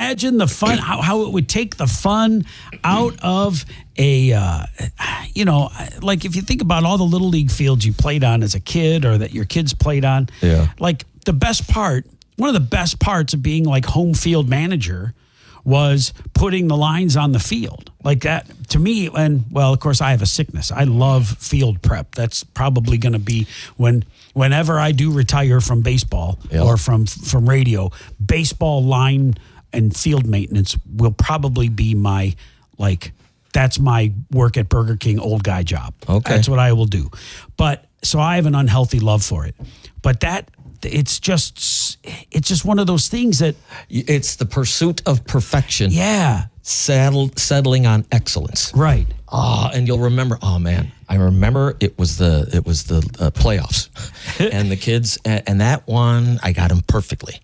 imagine the fun, how it would take the fun out of a, like if you think about all the Little League fields you played on as a kid or that your kids played on, like one of the best parts of being like home field manager was putting the lines on the field like that to me. And well, of course I have a sickness. I love field prep. That's probably going to be whenever I do retire from baseball or from radio, baseball line and field maintenance will probably be my, that's my work at Burger King old guy job. Okay. That's what I will do. But so I have an unhealthy love for it, but it's just one of those things that it's the pursuit of perfection. Yeah. Settling on excellence. Right. And you'll remember, I remember it was the playoffs and the kids, and that one, I got them perfectly.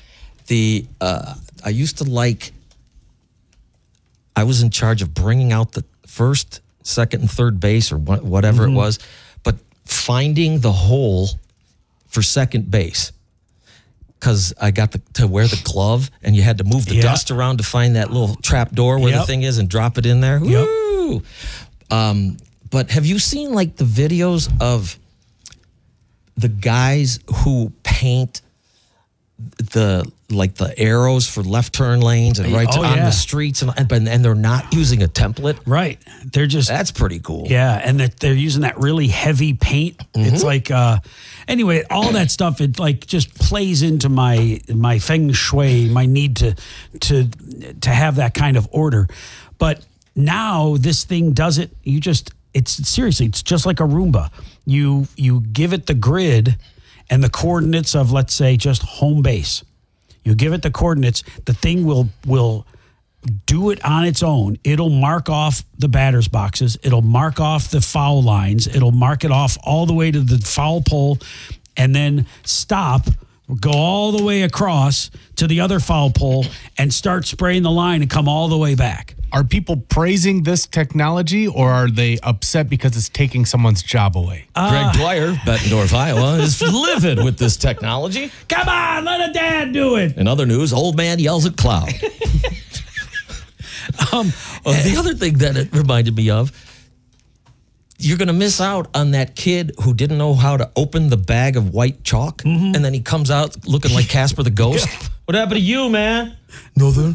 I used to I was in charge of bringing out the first, second, and third base or whatever it was, but finding the hole for second base, because I got to wear the glove, and you had to move the dust around to find that little trap door where the thing is and drop it in there. Yep. Woo! But have you seen the videos of the guys who paint the arrows for left turn lanes and on the streets and they're not using a template? Right. That's pretty cool. Yeah, and they're using that really heavy paint. It's anyway, all that stuff, it just plays into my feng shui, my need to have that kind of order. But now this thing does it. It's just like a Roomba. You give it the grid and the coordinates of, let's say, just home base. You give it the coordinates, the thing will do it on its own. It'll mark off the batter's boxes. It'll mark off the foul lines. It'll mark it off all the way to the foul pole and then stop, go all the way across to the other foul pole and start spraying the line and come all the way back. Are people praising this technology, or are they upset because it's taking someone's job away? Greg Dwyer, Bettendorf, Iowa, is livid with this technology. Come on, let a dad do it. In other news, old man yells at cloud. The other thing that it reminded me of, you're going to miss out on that kid who didn't know how to open the bag of white chalk, and then he comes out looking like Casper the Ghost. What happened to you, man? Nothing.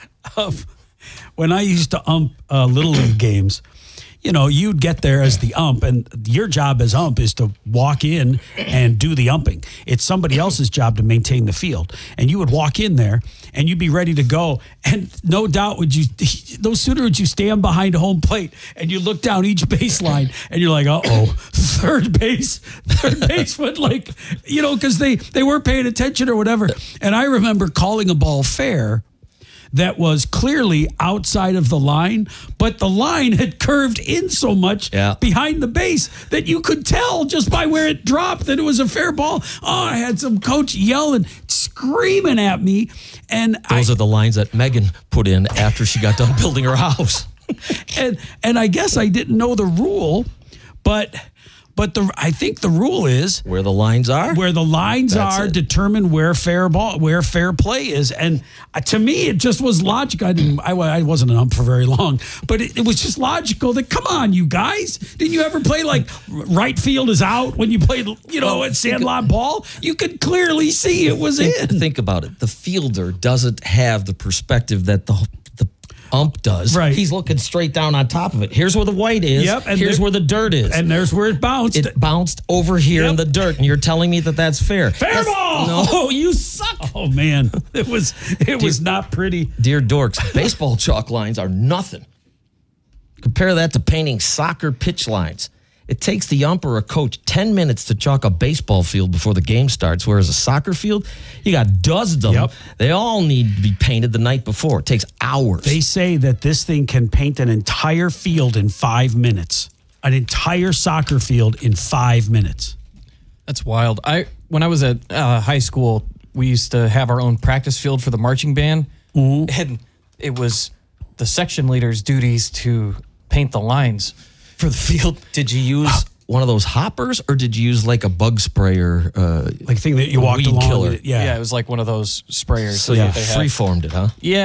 When I used to ump Little League games, you'd get there as the ump, and your job as ump is to walk in and do the umping. It's somebody else's job to maintain the field. And you would walk in there, and you'd be ready to go. And no doubt no sooner would you stand behind home plate, and you look down each baseline, and you're like, third baseman, because they weren't paying attention or whatever. And I remember calling a ball fair that was clearly outside of the line, but the line had curved in so much behind the base that you could tell just by where it dropped that it was a fair ball. I had some coach yelling, screaming at me. And those are the lines that Megan put in after she got done building her house. and I guess I didn't know the rule, but I think the rule is where the lines are. Where the lines determine where fair play is, and to me, it just was logical. I wasn't an ump for very long, but it was just logical that come on, you guys, didn't you ever play right field is out when you played at Sandlot ball? You could clearly see it was in. Think about it. The fielder doesn't have the perspective that the ump does. Right. He's looking straight down on top of it. Here's where the white is. Yep. And here's where the dirt is. And there's where it bounced. It bounced over here in the dirt, and you're telling me that that's fair. Fair ball! No, you suck. Oh, man. It was not pretty. Dear dorks, baseball chalk lines are nothing. Compare that to painting soccer pitch lines. It takes the ump or a coach 10 minutes to chalk a baseball field before the game starts, whereas a soccer field, you got dozens of them. They all need to be painted the night before. It takes hours. They say that this thing can paint an entire field in 5 minutes. An entire soccer field in 5 minutes. That's wild. When I was at high school, we used to have our own practice field for the marching band, and it was the section leader's duties to paint the lines for the field. Did you use one of those hoppers, or did you use like a bug sprayer, thing that you walked weed along? Killer? Yeah, it was like one of those sprayers. So you free-formed it, huh? Yeah.